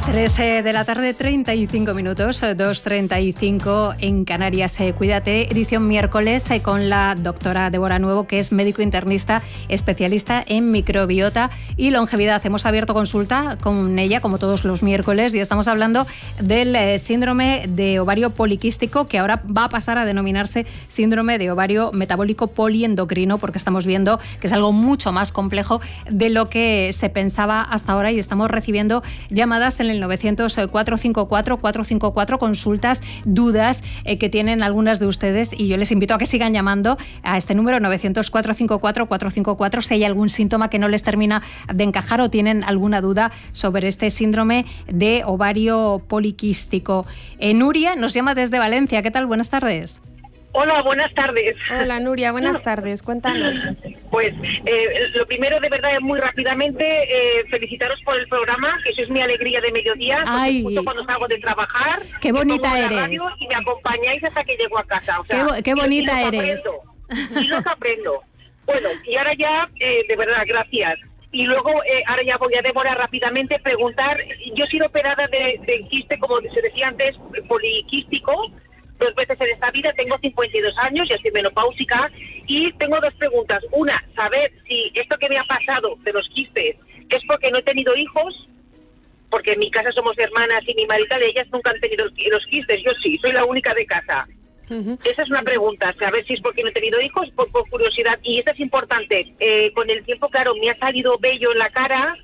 3 de la tarde, 35 minutos, 2:35 en Canarias. Cuídate, edición miércoles con la doctora Débora Nuevo, que es médico internista, especialista en microbiota y longevidad. Hemos abierto consulta con ella, como todos los miércoles, y estamos hablando del síndrome de ovario poliquístico, que ahora va a pasar a denominarse síndrome de ovario metabólico poliendocrino, porque estamos viendo que es algo mucho más complejo de lo que se pensaba hasta ahora, y estamos recibiendo llamadas en el 900-454-454, consultas, dudas que tienen algunas de ustedes, y yo les invito a que sigan llamando a este número 900-454-454 si hay algún síntoma que no les termina de encajar o tienen alguna duda sobre este síndrome de ovario poliquístico. Nuria nos llama desde Valencia. ¿Qué tal? Buenas tardes. Hola, buenas tardes. Hola, Nuria, buenas tardes. Cuéntanos. Pues lo primero, de verdad, muy rápidamente, felicitaros por el programa, que eso es mi alegría de mediodía. Ay, justo cuando salgo de trabajar. Qué bonita eres. Y me acompañáis hasta que llego a casa. O sea, qué bonita eres. Y lo que aprendo. Bueno, y ahora ya, de verdad, gracias. Y luego, ahora ya voy a Débora rápidamente preguntar. Yo he sido operada de quiste, como se decía antes, poliquístico, 2 veces en esta vida. Tengo 52 años, ya estoy menopáusica, y tengo 2 preguntas. Una, saber si esto que me ha pasado de los quistes es porque no he tenido hijos, porque en mi casa somos hermanas y mi marido de ellas nunca han tenido los quistes. Yo sí, soy la única de casa. Esa es una pregunta, saber si es porque no he tenido hijos, por curiosidad. Y esta es importante. Con el tiempo, claro, me ha salido vello en la cara.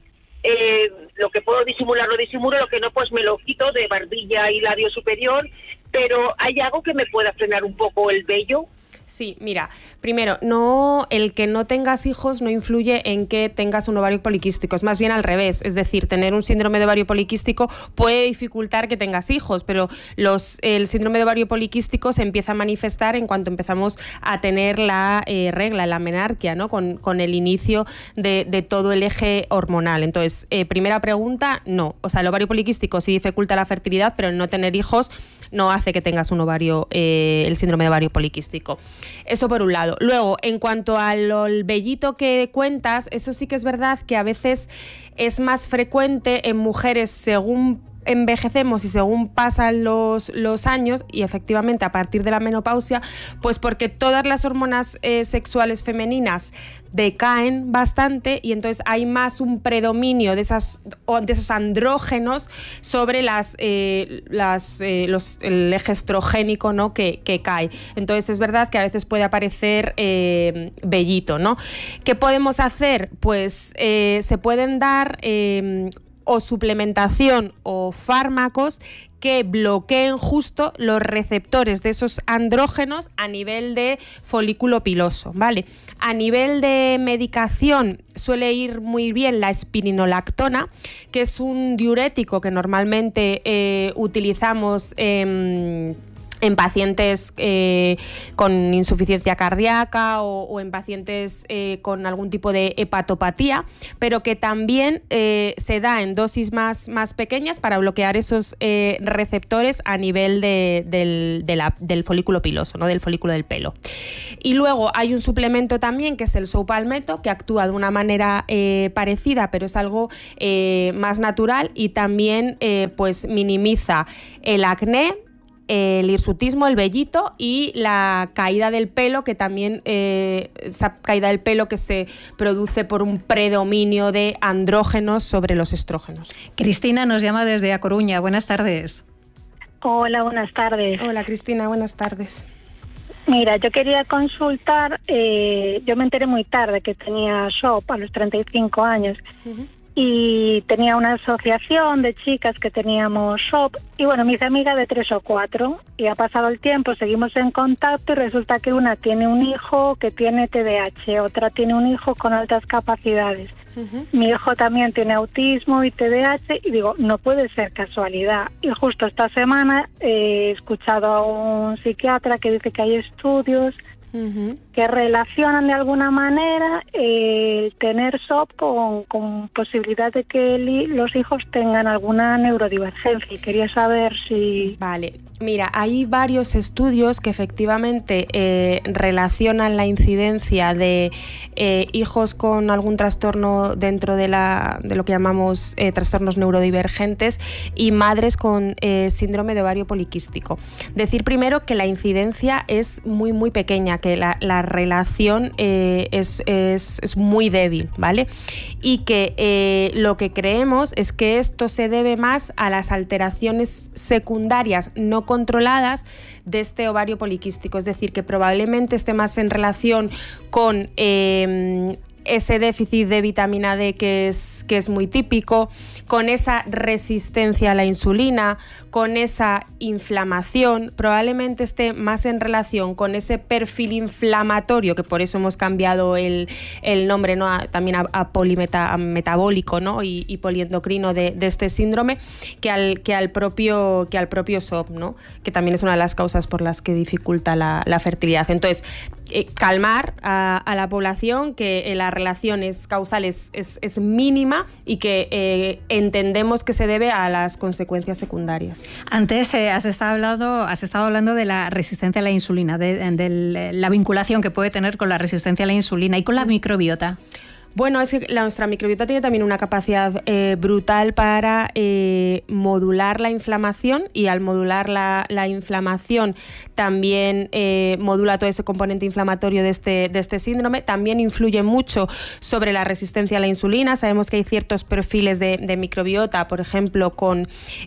Lo que puedo disimular lo disimulo, lo que no, pues me lo quito de barbilla y labio superior. Pero ¿hay algo que me pueda frenar un poco el vello? Sí, mira, primero, el que no tengas hijos no influye en que tengas un ovario poliquístico, es más bien al revés, es decir, tener un síndrome de ovario poliquístico puede dificultar que tengas hijos, pero el síndrome de ovario poliquístico se empieza a manifestar en cuanto empezamos a tener la regla, la menarquia, ¿no? Con el inicio de todo el eje hormonal. Entonces, primera pregunta, no. O sea, el ovario poliquístico sí dificulta la fertilidad, pero el no tener hijos no hace que tengas un ovario, el síndrome de ovario poliquístico. Eso por un lado. Luego, en cuanto al vellito que cuentas, eso sí que es verdad que a veces es más frecuente en mujeres según envejecemos y según pasan los años, y efectivamente a partir de la menopausia, pues porque todas las hormonas sexuales femeninas decaen bastante, y entonces hay más un predominio de esos andrógenos sobre el eje estrogénico, ¿no? que cae. Entonces es verdad que a veces puede aparecer vellito, ¿no? ¿Qué podemos hacer? Pues se pueden dar o suplementación o fármacos que bloqueen justo los receptores de esos andrógenos a nivel de folículo piloso, ¿vale? A nivel de medicación suele ir muy bien la espironolactona, que es un diurético que normalmente utilizamos en pacientes con insuficiencia cardíaca o en pacientes con algún tipo de hepatopatía, pero que también se da en dosis más pequeñas para bloquear esos receptores a nivel del folículo piloso, ¿no? Del folículo del pelo. Y luego hay un suplemento también que es el Sopalmeto, que actúa de una manera parecida, pero es algo más natural, y también pues minimiza el acné, el hirsutismo, el vellito y la caída del pelo, que también esa caída del pelo que se produce por un predominio de andrógenos sobre los estrógenos. Cristina nos llama desde A Coruña. Buenas tardes. Hola, buenas tardes. Hola, Cristina, buenas tardes. Mira, yo quería consultar, yo me enteré muy tarde que tenía SHOP a los 35 años. Y tenía una asociación de chicas que teníamos SHOP, y bueno, me hice amiga de 3 o 4, y ha pasado el tiempo, seguimos en contacto, y resulta que una tiene un hijo que tiene TDAH, otra tiene un hijo con altas capacidades. Mi hijo también tiene autismo y TDAH, y digo, no puede ser casualidad. Y justo esta semana he escuchado a un psiquiatra que dice que hay estudios que relacionan de alguna manera el tener SOP con posibilidad de que los hijos tengan alguna neurodivergencia. Y quería saber si... Vale. Mira, hay varios estudios que efectivamente relacionan la incidencia de hijos con algún trastorno dentro de lo que llamamos trastornos neurodivergentes y madres con síndrome de ovario poliquístico. Decir primero que la incidencia es muy muy pequeña, que la relación es muy débil, ¿vale? Y que lo que creemos es que esto se debe más a las alteraciones secundarias no controladas de este ovario poliquístico, es decir, que probablemente esté más en relación con ese déficit de vitamina D que es muy típico, con esa resistencia a la insulina, con esa inflamación, probablemente esté más en relación con ese perfil inflamatorio, que por eso hemos cambiado el nombre, ¿no? También a polimetabólico, ¿no? y poliendocrino de este síndrome, que al propio SOP, ¿no? Que también es una de las causas por las que dificulta la fertilidad. Entonces, calmar a la población que la relación causal es mínima y que entendemos que se debe a las consecuencias secundarias. Antes has estado hablando de la resistencia a la insulina, de la vinculación que puede tener con la resistencia a la insulina y con la microbiota. Bueno, es que nuestra microbiota tiene también una capacidad brutal para modular la inflamación, y al modular la inflamación también modula todo ese componente inflamatorio de este síndrome. También influye mucho sobre la resistencia a la insulina. Sabemos que hay ciertos perfiles de microbiota, por ejemplo, con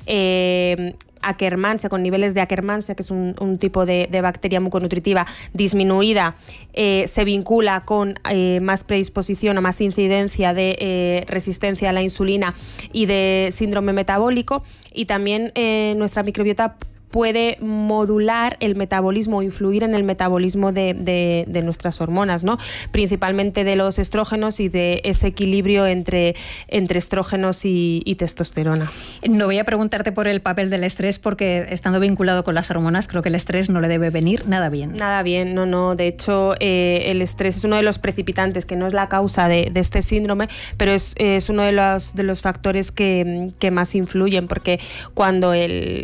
Akkermansia, con niveles de Akkermansia, que es un tipo de bacteria muconutritiva disminuida, se vincula con más predisposición o más incidencia de resistencia a la insulina y de síndrome metabólico. Y también nuestra microbiota puede modular el metabolismo o influir en el metabolismo de nuestras hormonas, ¿no? Principalmente de los estrógenos y de ese equilibrio entre estrógenos y testosterona. No voy a preguntarte por el papel del estrés, porque estando vinculado con las hormonas, creo que el estrés no le debe venir nada bien. Nada bien, no. De hecho, el estrés es uno de los precipitantes, que no es la causa de este síndrome, pero es uno de los factores que más influyen, porque cuando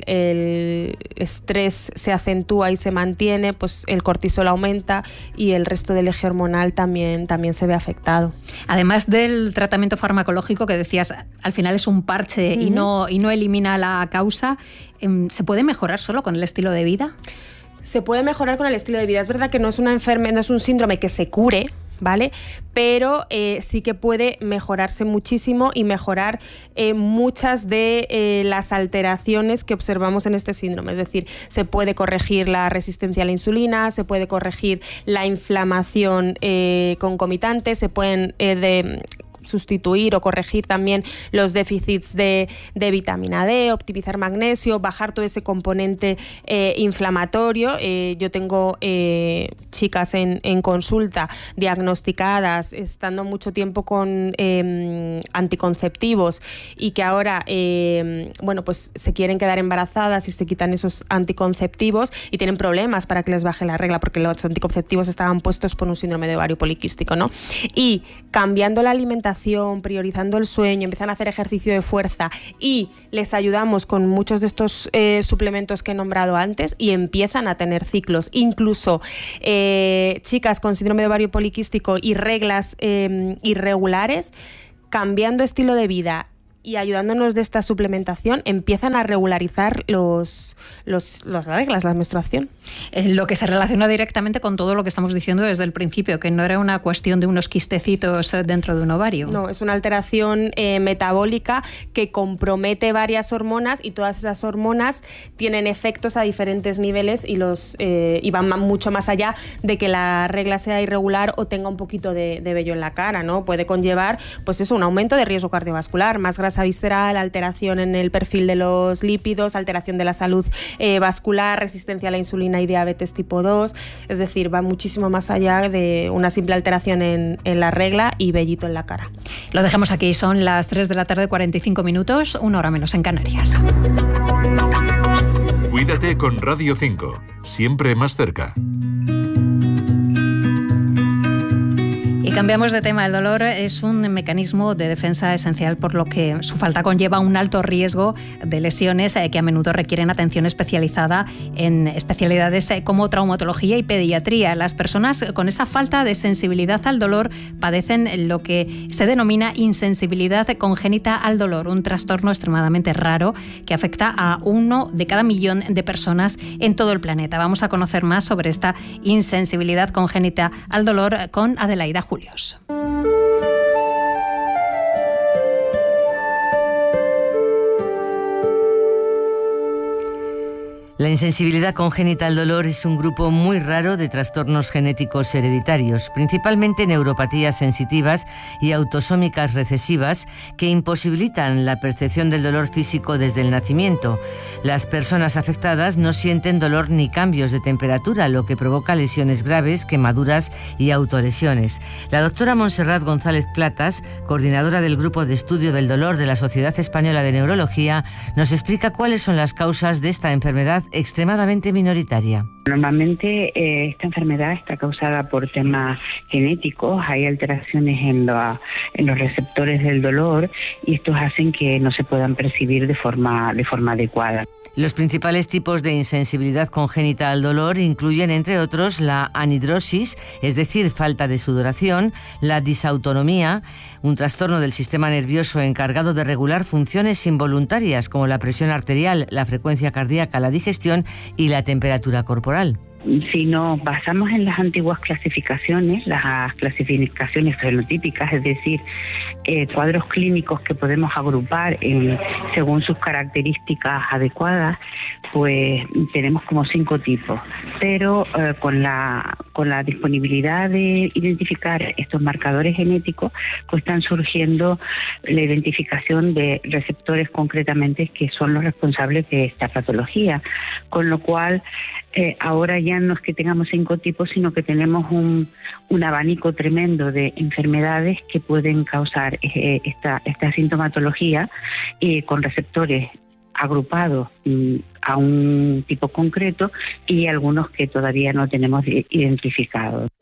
el estrés se acentúa y se mantiene, pues el cortisol aumenta y el resto del eje hormonal también se ve afectado. Además del tratamiento farmacológico que decías, al final es un parche y no elimina la causa, ¿se puede mejorar solo con el estilo de vida? Se puede mejorar con el estilo de vida. Es verdad que no es una enfermedad, no es un síndrome que se cure, ¿vale? Pero sí que puede mejorarse muchísimo y mejorar muchas de las alteraciones que observamos en este síndrome. Es decir, se puede corregir la resistencia a la insulina, se puede corregir la inflamación concomitante, se pueden sustituir o corregir también los déficits de vitamina D, optimizar magnesio, bajar todo ese componente inflamatorio. Yo tengo chicas en consulta diagnosticadas, estando mucho tiempo con anticonceptivos, y que ahora pues se quieren quedar embarazadas y se quitan esos anticonceptivos y tienen problemas para que les baje la regla, porque los anticonceptivos estaban puestos por un síndrome de ovario poliquístico, ¿no? Y cambiando la alimentación, priorizando el sueño, empiezan a hacer ejercicio de fuerza y les ayudamos con muchos de estos suplementos que he nombrado antes, y empiezan a tener ciclos. Incluso chicas con síndrome de ovario poliquístico y reglas irregulares, cambiando estilo de vida y ayudándonos de esta suplementación, empiezan a regularizar las reglas, la menstruación. Lo que se relaciona directamente con todo lo que estamos diciendo desde el principio, que no era una cuestión de unos quistecitos dentro de un ovario. No, es una alteración metabólica que compromete varias hormonas, y todas esas hormonas tienen efectos a diferentes niveles y van mucho más allá de que la regla sea irregular o tenga un poquito de vello en la cara, ¿no? Puede conllevar, pues eso, un aumento de riesgo cardiovascular, más grasa visceral, alteración en el perfil de los lípidos, alteración de la salud vascular, resistencia a la insulina y diabetes tipo 2. Es decir, va muchísimo más allá de una simple alteración en la regla y vellito en la cara. Lo dejamos aquí, son las 3 de la tarde, 45 minutos, 1 hora menos en Canarias. Cuídate con Radio 5, siempre más cerca. Cambiamos de tema. El dolor es un mecanismo de defensa esencial, por lo que su falta conlleva un alto riesgo de lesiones que a menudo requieren atención especializada en especialidades como traumatología y pediatría. Las personas con esa falta de sensibilidad al dolor padecen lo que se denomina insensibilidad congénita al dolor, un trastorno extremadamente raro que afecta a 1 de cada millón de personas en todo el planeta. Vamos a conocer más sobre esta insensibilidad congénita al dolor con Adelaida Julios. La insensibilidad congénita al dolor es un grupo muy raro de trastornos genéticos hereditarios, principalmente neuropatías sensitivas y autosómicas recesivas que imposibilitan la percepción del dolor físico desde el nacimiento. Las personas afectadas no sienten dolor ni cambios de temperatura, lo que provoca lesiones graves, quemaduras y autolesiones. La doctora Montserrat González Platas, coordinadora del Grupo de Estudio del Dolor de la Sociedad Española de Neurología, nos explica cuáles son las causas de esta enfermedad extremadamente minoritaria. Normalmente esta enfermedad está causada por temas genéticos, hay alteraciones en los receptores del dolor y estos hacen que no se puedan percibir de forma adecuada. Los principales tipos de insensibilidad congénita al dolor incluyen, entre otros, la anhidrosis, es decir, falta de sudoración, la disautonomía, un trastorno del sistema nervioso encargado de regular funciones involuntarias como la presión arterial, la frecuencia cardíaca, la digestión y la temperatura corporal. Si nos basamos en las antiguas clasificaciones, las clasificaciones fenotípicas, es decir, cuadros clínicos que podemos agrupar según sus características adecuadas, pues tenemos como 5 tipos. Pero con la disponibilidad de identificar estos marcadores genéticos, pues están surgiendo la identificación de receptores concretamente que son los responsables de esta patología, con lo cual ahora ya no es que tengamos 5 tipos, sino que tenemos un abanico tremendo de enfermedades que pueden causar esta sintomatología con receptores agrupados a un tipo concreto y algunos que todavía no tenemos identificados.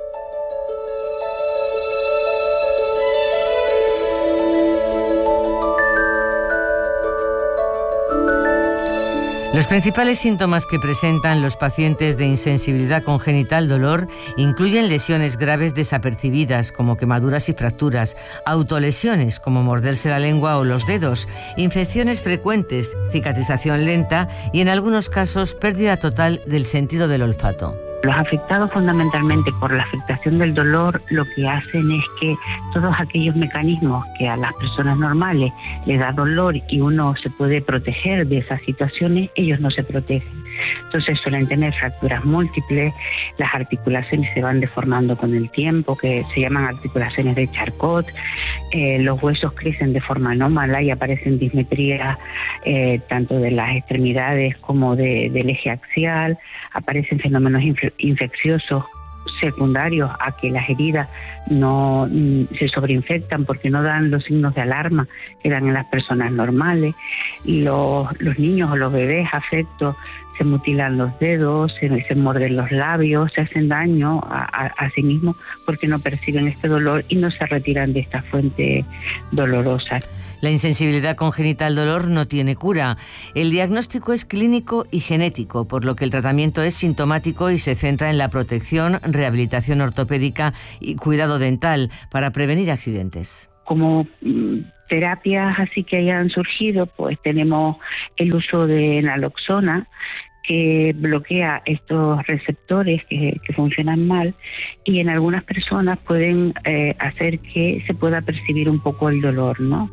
Los principales síntomas que presentan los pacientes de insensibilidad congénita al dolor incluyen lesiones graves desapercibidas, como quemaduras y fracturas, autolesiones, como morderse la lengua o los dedos, infecciones frecuentes, cicatrización lenta y, en algunos casos, pérdida total del sentido del olfato. Los afectados fundamentalmente por la afectación del dolor lo que hacen es que todos aquellos mecanismos que a las personas normales les da dolor y uno se puede proteger de esas situaciones, ellos no se protegen. Entonces suelen tener fracturas múltiples, las articulaciones se van deformando con el tiempo, que se llaman articulaciones de Charcot, los huesos crecen de forma anómala y aparecen dismetrías tanto de las extremidades como del eje axial, aparecen fenómenos infecciosos secundarios a que las heridas no se sobreinfectan porque no dan los signos de alarma que dan en las personas normales. Los niños o los bebés afectos se mutilan los dedos, se muerden los labios, se hacen daño a sí mismos porque no perciben este dolor y no se retiran de esta fuente dolorosa. La insensibilidad congénita al dolor no tiene cura. El diagnóstico es clínico y genético, por lo que el tratamiento es sintomático y se centra en la protección, rehabilitación ortopédica y cuidado dental para prevenir accidentes. Como terapias así que hayan surgido, pues tenemos el uso de naloxona, que bloquea estos receptores que funcionan mal y en algunas personas pueden hacer que se pueda percibir un poco el dolor, ¿no?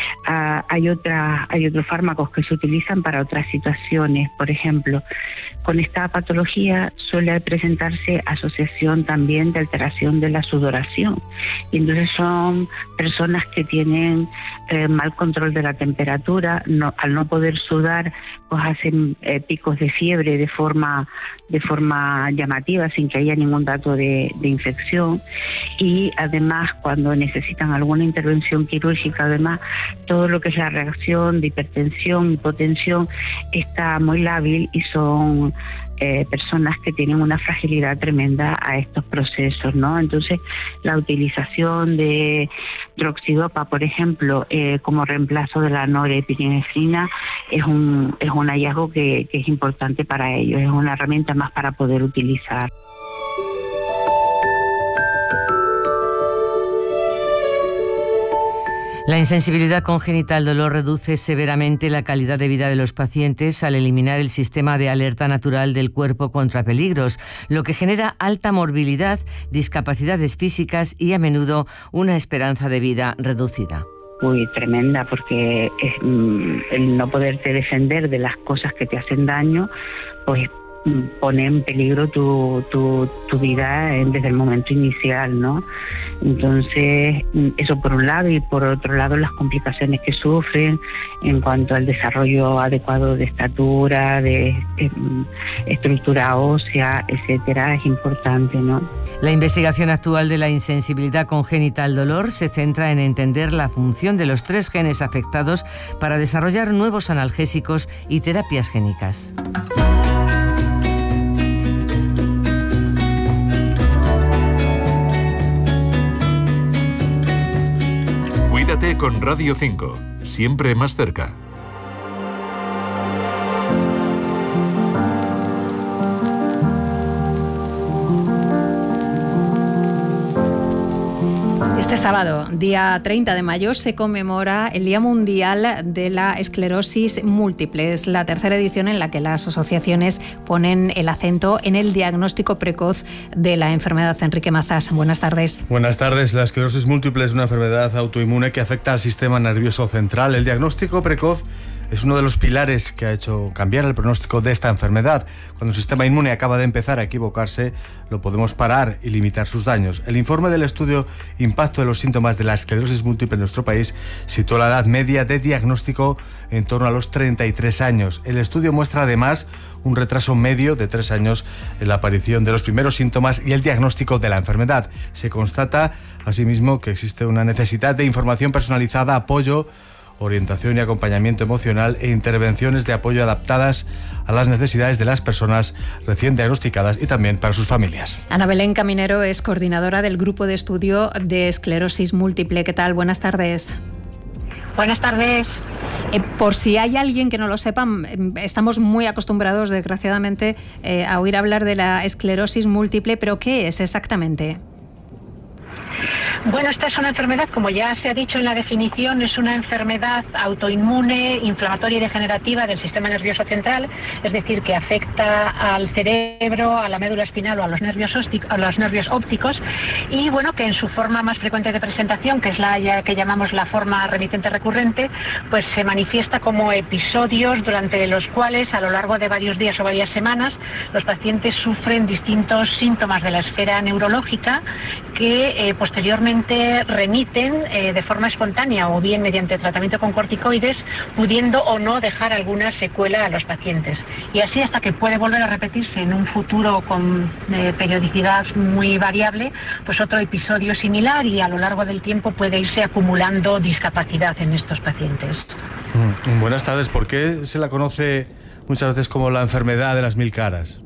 Hay otros fármacos que se utilizan para otras situaciones. Por ejemplo, con esta patología suele presentarse asociación también de alteración de la sudoración. Y entonces son personas que tienen mal control de la temperatura, al no poder sudar, pues hacen picos de fiebre de forma llamativa sin que haya ningún dato de infección, y además cuando necesitan alguna intervención quirúrgica, además todo lo que es la reacción de hipertensión, hipotensión está muy lábil y son personas que tienen una fragilidad tremenda a estos procesos, ¿no? Entonces, la utilización de droxidopa, por ejemplo, como reemplazo de la norepinefrina es un hallazgo que es importante para ellos, es una herramienta más para poder utilizar. La insensibilidad congénita al dolor reduce severamente la calidad de vida de los pacientes al eliminar el sistema de alerta natural del cuerpo contra peligros, lo que genera alta morbilidad, discapacidades físicas y a menudo una esperanza de vida reducida. Muy tremenda, porque el no poderte defender de las cosas que te hacen daño, pues pone en peligro tu vida desde el momento inicial, ¿no? Entonces, eso por un lado, y por otro lado las complicaciones que sufren en cuanto al desarrollo adecuado de estatura, de estructura ósea, etcétera, es importante, ¿no? La investigación actual de la insensibilidad congénita al dolor se centra en entender la función de los 3 genes afectados para desarrollar nuevos analgésicos y terapias génicas. Cuídate con Radio 5, siempre más cerca. Este sábado, día 30 de mayo, se conmemora el Día Mundial de la Esclerosis Múltiple. Es la tercera edición en la que las asociaciones ponen el acento en el diagnóstico precoz de la enfermedad. Enrique Mazas, buenas tardes. Buenas tardes. La esclerosis múltiple es una enfermedad autoinmune que afecta al sistema nervioso central. El diagnóstico precoz es uno de los pilares que ha hecho cambiar el pronóstico de esta enfermedad. Cuando el sistema inmune acaba de empezar a equivocarse, lo podemos parar y limitar sus daños. El informe del estudio Impacto de los síntomas de la esclerosis múltiple en nuestro país situó la edad media de diagnóstico en torno a los 33 años. El estudio muestra además un retraso medio de 3 años en la aparición de los primeros síntomas y el diagnóstico de la enfermedad. Se constata, asimismo, que existe una necesidad de información personalizada, apoyo, orientación y acompañamiento emocional e intervenciones de apoyo adaptadas a las necesidades de las personas recién diagnosticadas y también para sus familias. Ana Belén Caminero es coordinadora del Grupo de Estudio de Esclerosis Múltiple. ¿Qué tal? Buenas tardes. Buenas tardes. Por si hay alguien que no lo sepa, estamos muy acostumbrados, desgraciadamente, a oír hablar de la esclerosis múltiple, pero ¿qué es exactamente? Bueno, esta es una enfermedad, como ya se ha dicho en la definición, es una enfermedad autoinmune, inflamatoria y degenerativa del sistema nervioso central, es decir, que afecta al cerebro, a la médula espinal o a los nervios ópticos, y bueno, que en su forma más frecuente de presentación, que es la que llamamos la forma remitente recurrente, pues se manifiesta como episodios durante los cuales, a lo largo de varios días o varias semanas, los pacientes sufren distintos síntomas de la esfera neurológica que posteriormente remiten de forma espontánea o bien mediante tratamiento con corticoides, pudiendo o no dejar alguna secuela a los pacientes. Y así hasta que puede volver a repetirse en un futuro con periodicidad muy variable, pues otro episodio similar, y a lo largo del tiempo puede irse acumulando discapacidad en estos pacientes. Buenas tardes. ¿Por qué se la conoce muchas veces como la enfermedad de las 1000 caras?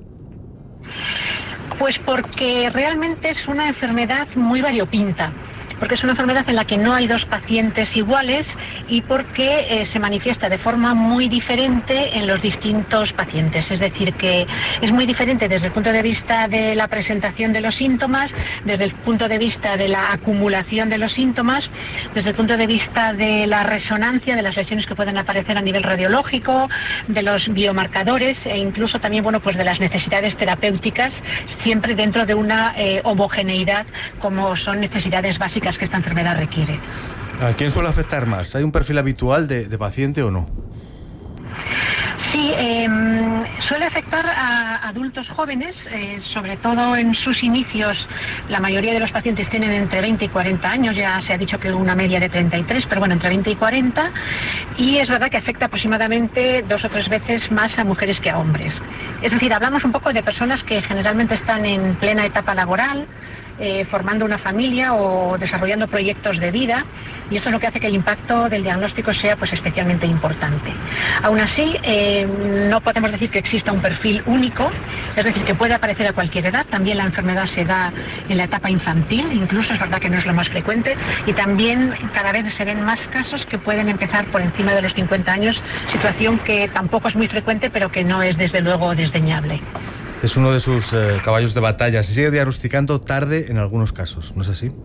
Pues porque realmente es una enfermedad muy variopinta, porque es una enfermedad en la que no hay 2 pacientes iguales y porque se manifiesta de forma muy diferente en los distintos pacientes. Es decir, que es muy diferente desde el punto de vista de la presentación de los síntomas, desde el punto de vista de la acumulación de los síntomas, desde el punto de vista de la resonancia de las lesiones que pueden aparecer a nivel radiológico, de los biomarcadores e incluso también, bueno, pues de las necesidades terapéuticas, siempre dentro de una homogeneidad como son necesidades básicas que esta enfermedad requiere. ¿A quién suele afectar más? ¿Hay un perfil habitual de paciente o no? Sí, suele afectar a adultos jóvenes, sobre todo en sus inicios. La mayoría de los pacientes tienen entre 20 y 40 años, ya se ha dicho que una media de 33, pero bueno, entre 20 y 40, y es verdad que afecta aproximadamente 2 o 3 veces más a mujeres que a hombres. Es decir, hablamos un poco de personas que generalmente están en plena etapa laboral, formando una familia o desarrollando proyectos de vida, y esto es lo que hace que el impacto del diagnóstico sea pues especialmente importante. Aún así, no podemos decir que exista un perfil único, es decir, que puede aparecer a cualquier edad. También la enfermedad se da en la etapa infantil, incluso es verdad que no es lo más frecuente, y también cada vez se ven más casos que pueden empezar por encima de los 50 años, situación que tampoco es muy frecuente, pero que no es desde luego desdeñable. Es uno de sus caballos de batalla. Se sigue diagnosticando tarde en algunos casos, ¿no es así?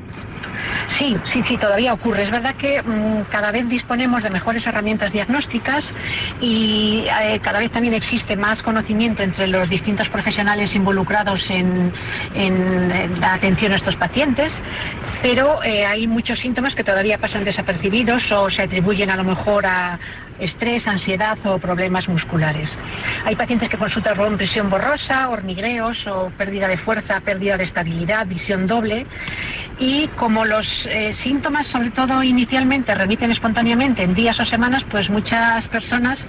Sí, todavía ocurre. Es verdad que cada vez disponemos de mejores herramientas diagnósticas y cada vez también existe más conocimiento entre los distintos profesionales involucrados en la atención a estos pacientes, pero hay muchos síntomas que todavía pasan desapercibidos o se atribuyen a lo mejor a estrés, ansiedad o problemas musculares. Hay pacientes que consultan con presión borrosa, hormigueos o pérdida de fuerza, pérdida de estabilidad, visión doble, y como los síntomas, sobre todo inicialmente, remiten espontáneamente en días o semanas, pues muchas personas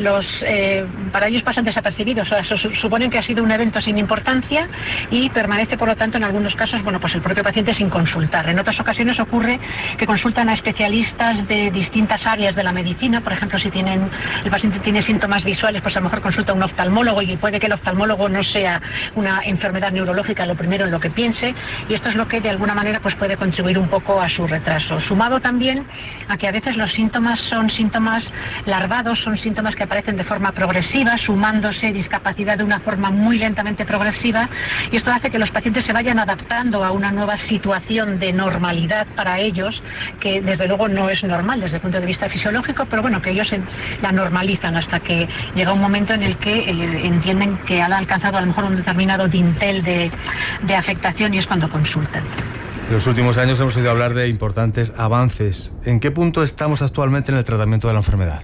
para ellos pasan desapercibidos, o sea, suponen que ha sido un evento sin importancia y permanece, por lo tanto, en algunos casos, pues el propio paciente sin consultar. En otras ocasiones ocurre que consultan a especialistas de distintas áreas de la medicina. Por ejemplo, si el paciente tiene síntomas visuales, pues a lo mejor consulta a un oftalmólogo, y puede que el oftalmólogo no sea una enfermedad neurológica lo primero en lo que piense, y esto es lo que de alguna manera pues puede contribuir un poco a su retraso. Sumado también a que a veces los síntomas son síntomas larvados, son síntomas que aparecen de forma progresiva, sumándose discapacidad de una forma muy lentamente progresiva, y esto hace que los pacientes se vayan adaptando a una nueva situación de normalidad para ellos, que desde luego no es normal desde el punto de vista fisiológico, pero bueno, que ellos la normalizan hasta que llega un momento en el que entienden que han alcanzado a lo mejor un determinado dintel de afectación, y es cuando consultan. En los últimos años hemos oído hablar de importantes avances. ¿En qué punto estamos actualmente en el tratamiento de la enfermedad?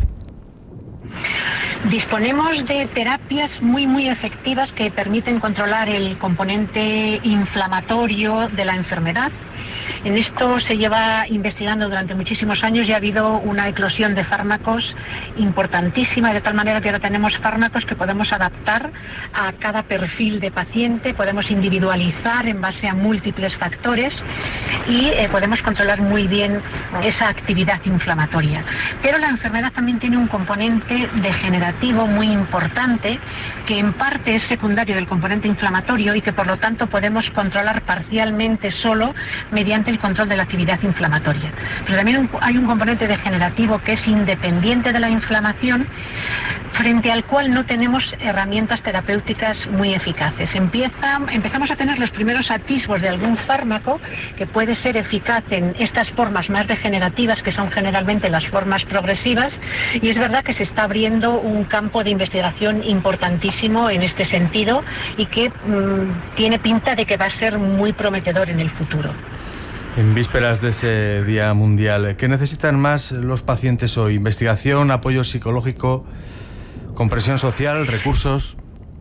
Disponemos de terapias muy efectivas que permiten controlar el componente inflamatorio de la enfermedad. En esto se lleva investigando durante muchísimos años y ha habido una eclosión de fármacos importantísima, de tal manera que ahora tenemos fármacos que podemos adaptar a cada perfil de paciente, podemos individualizar en base a múltiples factores y podemos controlar muy bien esa actividad inflamatoria. Pero la enfermedad también tiene un componente degenerativo muy importante, que en parte es secundario del componente inflamatorio y que por lo tanto podemos controlar parcialmente solo mediante el control de la actividad inflamatoria. Pero también hay un componente degenerativo que es independiente de la inflamación, frente al cual no tenemos herramientas terapéuticas muy eficaces. Empezamos a tener los primeros atisbos de algún fármaco que puede ser eficaz en estas formas más degenerativas, que son generalmente las formas progresivas, y es verdad que se está abriendo un campo de investigación importantísimo en este sentido y que tiene pinta de que va a ser muy prometedor en el futuro. En vísperas de ese Día Mundial, ¿qué necesitan más los pacientes hoy? ¿Investigación, apoyo psicológico, compresión social, recursos?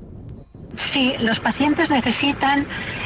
Sí, los pacientes necesitan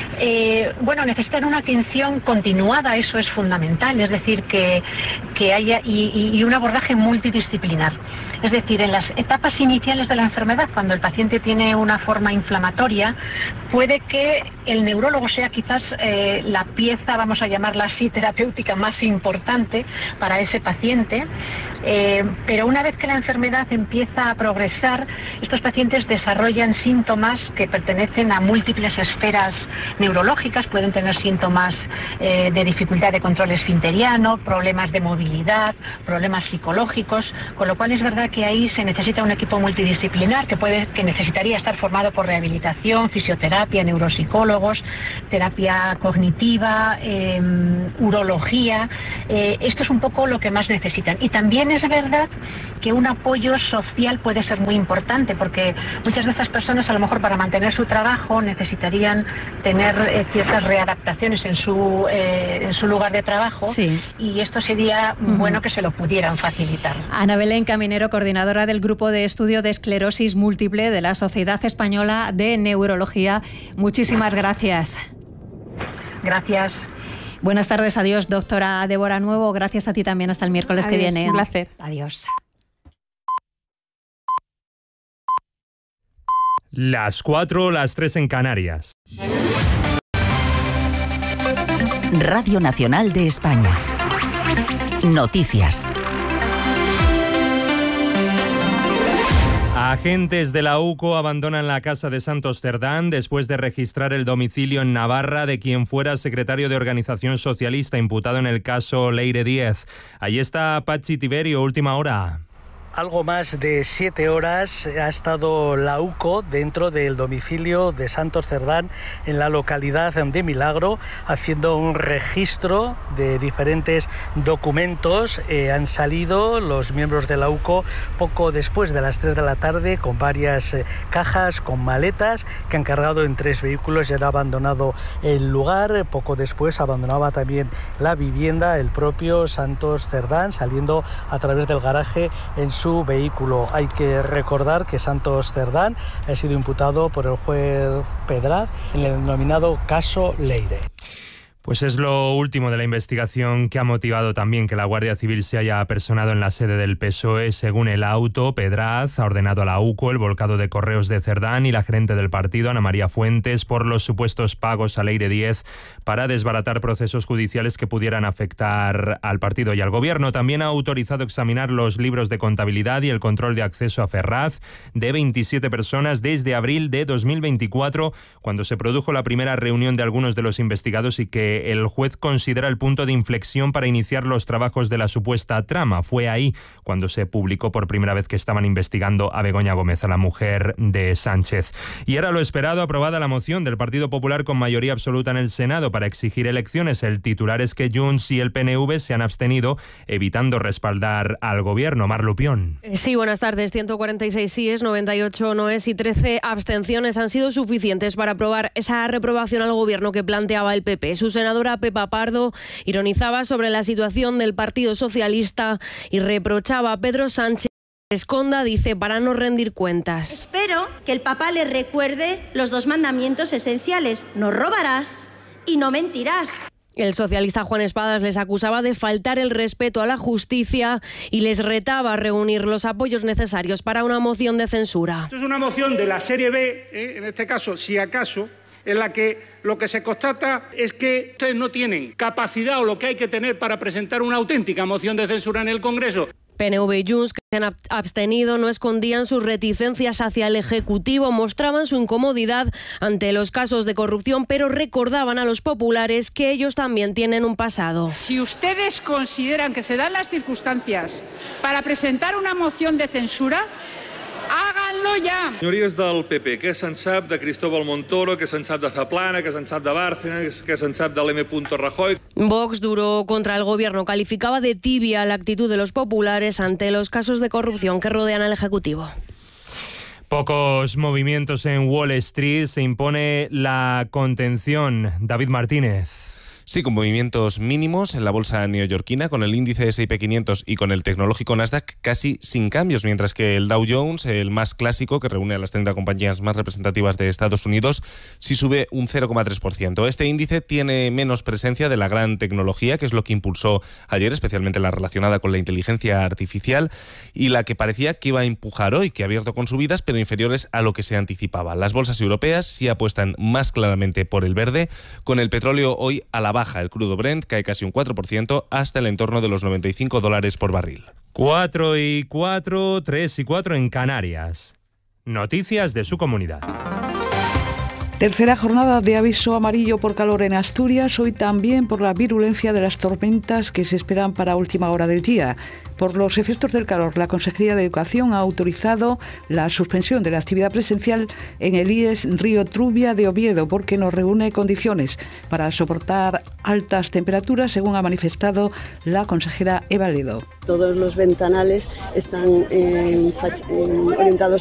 una atención continuada, eso es fundamental, es decir, que haya y un abordaje multidisciplinar. Es decir, en las etapas iniciales de la enfermedad, cuando el paciente tiene una forma inflamatoria, puede que el neurólogo sea quizás la pieza, vamos a llamarla así, terapéutica más importante para ese paciente, pero una vez que la enfermedad empieza a progresar, estos pacientes desarrollan síntomas que pertenecen a múltiples esferas neurológicas. Pueden tener síntomas de dificultad de control esfinteriano, problemas de movilidad, problemas psicológicos, con lo cual es verdad que ahí se necesita un equipo multidisciplinar que necesitaría estar formado por rehabilitación, fisioterapia, neuropsicólogos, terapia cognitiva, urología. Esto es un poco lo que más necesitan. Y también es verdad que un apoyo social puede ser muy importante, porque muchas de estas personas, a lo mejor para mantener su trabajo, necesitarían tener ciertas readaptaciones en su lugar de trabajo, sí. Y esto sería bueno que se lo pudieran facilitar. Ana Belén Caminero, coordinadora del Grupo de Estudio de Esclerosis Múltiple de la Sociedad Española de Neurología, muchísimas gracias. Gracias. Buenas tardes, adiós, doctora Débora Nuevo. Gracias a ti también, hasta el miércoles que viene. Un placer. Adiós. Las 4, las 3 en Canarias. Radio Nacional de España. Noticias. Agentes de la UCO abandonan la casa de Santos Cerdán después de registrar el domicilio en Navarra de quien fuera secretario de Organización Socialista imputado en el caso Leire Díez. Allí está Pachi Tiberio, última hora. Algo más de 7 horas ha estado la UCO dentro del domicilio de Santos Cerdán en la localidad de Milagro, haciendo un registro de diferentes documentos. Han salido los miembros de la UCO poco después de las 3 de la tarde con varias cajas, con maletas que han cargado en 3 vehículos y han abandonado el lugar. Poco después abandonaba también la vivienda el propio Santos Cerdán, saliendo a través del garaje en su vehículo. Hay que recordar que Santos Cerdán ha sido imputado por el juez Pedraz en el denominado caso Leire. Pues es lo último de la investigación que ha motivado también que la Guardia Civil se haya apersonado en la sede del PSOE. Según el auto, Pedraz ha ordenado a la UCO el volcado de correos de Cerdán y la gerente del partido, Ana María Fuentes, por los supuestos pagos a Leire Díez para desbaratar procesos judiciales que pudieran afectar al partido y al gobierno. También ha autorizado examinar los libros de contabilidad y el control de acceso a Ferraz de 27 personas desde abril de 2024, cuando se produjo la primera reunión de algunos de los investigados y que el juez considera el punto de inflexión para iniciar los trabajos de la supuesta trama. Fue ahí cuando se publicó por primera vez que estaban investigando a Begoña Gómez, a la mujer de Sánchez. Y era lo esperado, aprobada la moción del Partido Popular con mayoría absoluta en el Senado para exigir elecciones. El titular es que Junts y el PNV se han abstenido, evitando respaldar al gobierno. Mar Lupión. Sí, buenas tardes. 146 síes, 98 noes y 13 abstenciones han sido suficientes para aprobar esa reprobación al gobierno que planteaba el PP. Su senadora Pepa Pardo ironizaba sobre la situación del Partido Socialista y reprochaba a Pedro Sánchez que esconda, dice, para no rendir cuentas. Espero que el Papa le recuerde los 2 mandamientos esenciales: no robarás y no mentirás. El socialista Juan Espadas les acusaba de faltar el respeto a la justicia y les retaba a reunir los apoyos necesarios para una moción de censura. Esto es una moción de la serie B, en este caso, si acaso, en la que lo que se constata es que ustedes no tienen capacidad o lo que hay que tener para presentar una auténtica moción de censura en el Congreso. PNV y Junts, que se han abstenido, no escondían sus reticencias hacia el Ejecutivo, mostraban su incomodidad ante los casos de corrupción, pero recordaban a los populares que ellos también tienen un pasado. Si ustedes consideran que se dan las circunstancias para presentar una moción de censura, háganlo ya. Senyories del PP, què se'n sap de Cristóbal Montoro, què se'n sap de Zaplana, què se'n sap de Bárcenas, què se'n sap de l'M. Rajoy? Vox, duro contra el gobierno, calificaba de tibia la actitud de los populares ante los casos de corrupción que rodean al Ejecutivo. Pocos movimientos en Wall Street, se impone la contención. David Martínez. Sí, con movimientos mínimos en la bolsa neoyorquina, con el índice S&P 500 y con el tecnológico Nasdaq casi sin cambios, mientras que el Dow Jones, el más clásico, que reúne a las 30 compañías más representativas de Estados Unidos, sí sube un 0,3%. Este índice tiene menos presencia de la gran tecnología, que es lo que impulsó ayer, especialmente la relacionada con la inteligencia artificial, y la que parecía que iba a empujar hoy, que ha abierto con subidas, pero inferiores a lo que se anticipaba. Las bolsas europeas sí apuestan más claramente por el verde, con el petróleo hoy a la baja. El crudo Brent cae casi un 4% hasta el entorno de los $95 por barril. 4 y 4, 3 y 4 en Canarias. Noticias de su comunidad. Tercera jornada de aviso amarillo por calor en Asturias, hoy también por la virulencia de las tormentas que se esperan para última hora del día. Por los efectos del calor, la Consejería de Educación ha autorizado la suspensión de la actividad presencial en el IES Río Trubia de Oviedo porque no reúne condiciones para soportar altas temperaturas, según ha manifestado la consejera Eva Ledo. Todos los ventanales están orientados